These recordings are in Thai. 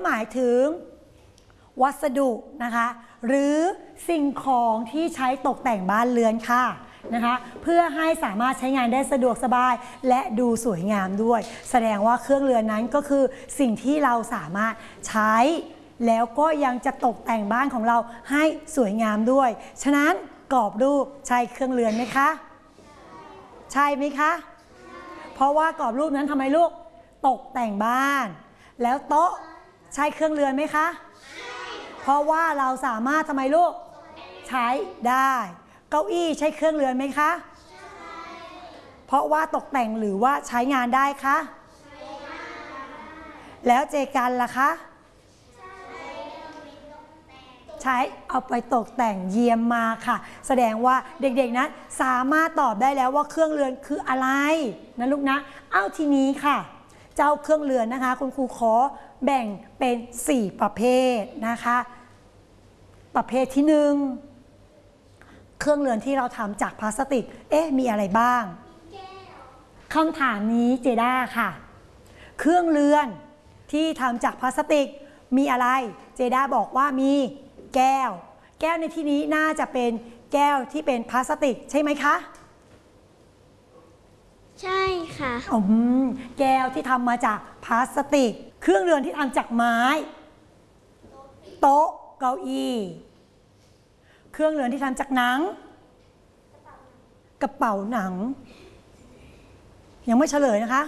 หมายถึงวัสดุนะคะหรือสิ่งของที่ใช้ตกแต่งบ้านเรือนค่ะนะคะเพื่อให้สามารถใช้งานได้สะดวกสบายและดูสวยงามด้วยแสดงว่าเครื่องเรือนนั้นก็คือสิ่งที่เราสามารถใช้แล้วก็ยังจะตกแต่งบ้านของเราให้สวยงามด้วยฉะนั้นกรอบรูปใช่เครื่องเรือนไหมคะใช่ไหมคะเพราะว่ากรอบรูปนั้นทำไมลูกตกแต่งบ้านแล้วโต๊ะใช่เครื่องเรือนไหมคะเพราะว่าเราสามารถทำไมลูกใช้ได้เก้าอี้ใช้เครื่องเรือนไหมคะเพราะว่าตกแต่งหรือว่าใช้งานได้คะแล้วเจกันล่ะคะใช้เอาไปตกแต่งเยี่ยมมาค่ะแสดงว่าเด็กๆนั้นสามารถตอบได้แล้วว่าเครื่องเรือนคืออะไรนะลูกนะเอาทีนี้ค่ะเจ้าเครื่องเรือนนะคะคุณครูขอแบ่งเป็น4ประเภทนะคะประเภทที่1เครื่องเรือนที่เราทำจากพลาสติกมีอะไรบ้างคำถามนี้เจด้าค่ะเครื่องเรือนที่ทำจากพลาสติกมีอะไรเจด้าบอกว่ามีแก้วในที่นี้น่าจะเป็นแก้วที่เป็นพลาสติกใช่ไหมคะใช่ค่ะแก้วที่ทำมาจากพลาสติกเครื่องเรือนที่ทำจากไม้โต๊ะเก้าอี้เครื่องเรือนที่ทำจากหนังกระเป๋าหนังยังไม่เฉลยนะคะ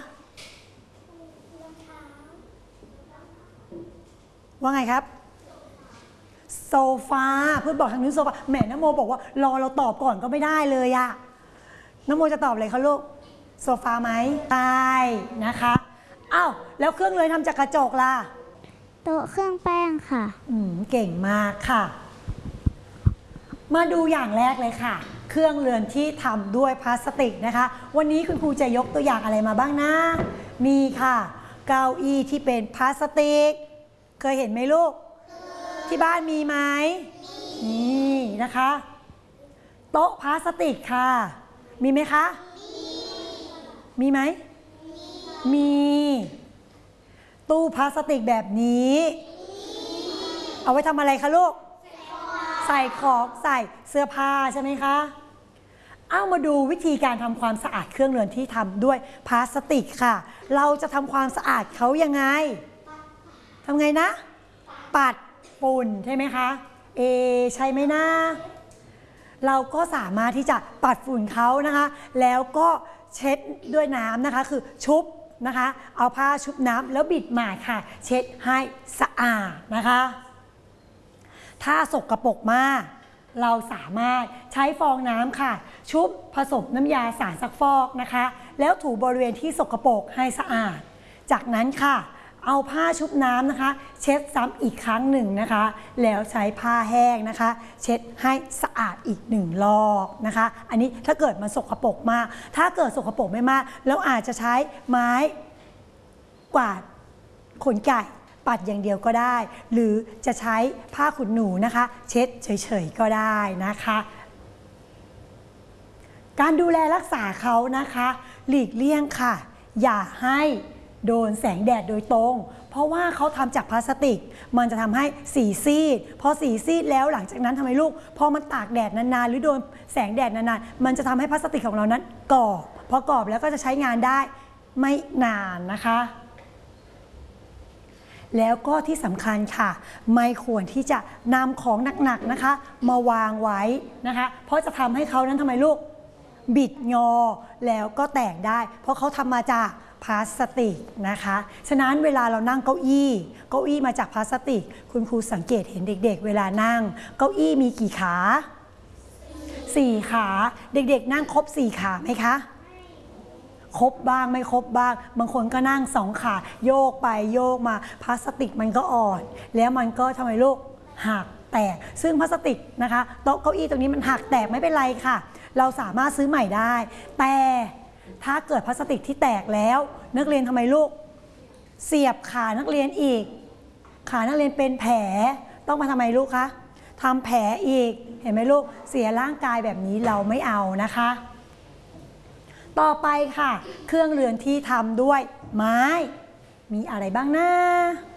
ว่าไงครับโซฟาเพื่อนบอกทางนู้นโซฟาแหมนโมบอกว่ารอเราตอบก่อนก็ไม่ได้เลยอะนโมจะตอบอะไรคะลูกโซฟาไหมใช่นะคะอ้าวแล้วเครื่องเรือนทำจากกระจกล่ะโต๊ะเครื่องแป้งค่ะเก่งมากค่ะมาดูอย่างแรกเลยค่ะเครื่องเรือนที่ทำด้วยพลาสติกนะคะวันนี้คุณครูจะยกตัวอย่างอะไรมาบ้างนะมีค่ะเก้าอี้ที่เป็นพลาสติกเคยเห็นไหมลูกที่บ้านมีไหมนี่นะคะโต๊ะพลาสติกค่ะมีไหมคะมีไหมมีตู้พลาสติกแบบนี้เอาไว้ทำอะไรคะลูกใส่ของใส่เสื้อผ้าใช่ไหมคะเอามาดูวิธีการทำความสะอาดเครื่องเรือนที่ทำด้วยพลาสติกค่ะเราจะทำความสะอาดเขายังไงทำไงนะปัดฝุ่นใช่ไหมคะใช่ไหมนะเราก็สามารถที่จะปัดฝุ่นเขานะคะแล้วก็เช็ดด้วยน้ำนะคะคือชุบนะคะเอาผ้าชุบน้ำแล้วบิดหมาดค่ะเช็ดให้สะอาดนะคะถ้าสกปรกมากเราสามารถใช้ฟองน้ำค่ะชุบผสมน้ำยาสารซักฟอกนะคะแล้วถูบริเวณที่สกปรกให้สะอาดจากนั้นค่ะเอาผ้าชุบน้ำนะคะเช็ดซ้ำอีกครั้งหนึ่งนะคะแล้วใช้ผ้าแห้งนะคะเช็ดให้สะอาดอีก1 รอบนะคะอันนี้ถ้าเกิดมันสกปรกมากถ้าเกิดสกปรกไม่มากเราอาจจะใช้ไม้กวาดขนไก่ปัดอย่างเดียวก็ได้หรือจะใช้ผ้าขนหนูนะคะเช็ดเฉยๆก็ได้นะคะการดูแลรักษาเขานะคะหลีกเลี่ยงค่ะอย่าให้โดนแสงแดดโดยตรงเพราะว่าเขาทำจากพลาสติกมันจะทำให้สีซีดพอสีซีดแล้วหลังจากนั้นทำไมลูกพอมันตากแดดนานๆหรือโดนแสงแดดนานๆมันจะทำให้พลาสติกของเรานั้นกรอบพอกรอบแล้วก็จะใช้งานได้ไม่นานนะคะแล้วก็ที่สำคัญค่ะไม่ควรที่จะนำของหนักๆนะคะมาวางไว้นะคะเพราะจะทำให้เขานั้นทำไมลูกบิดงอแล้วก็แตกได้เพราะเขาทำมาจากพลาสติกนะคะฉะนั้นเวลาเรานั่งเก้าอี้มาจากพลาสติกคุณครูสังเกตเห็นเด็กๆเวลานั่งเก้าอี้มีกี่ขา4 ขาเด็กๆนั่งครบ4 ขาไหมคะครบบ้างไม่ครบบ้างบางคนก็นั่ง2 ขาโยกไปโยกมาพลาสติกมันก็อ่อนแล้วมันก็ทำไมลูกหักแตกซึ่งพลาสติกนะคะโต๊ะเก้าอี้ตรงนี้มันหักแตกไม่เป็นไรค่ะเราสามารถซื้อใหม่ได้แต่ถ้าเกิดพลาสติกที่แตกแล้วนักเรียนทำไมลูกเสียบขานักเรียนอีกขานักเรียนเป็นแผลต้องมาทำไมลูกคะทำแผลอีกเห็นไหมลูกเสียร่างกายแบบนี้เราไม่เอานะคะต่อไปค่ะเครื่องเรือนที่ทำด้วยไม้มีอะไรบ้างนะ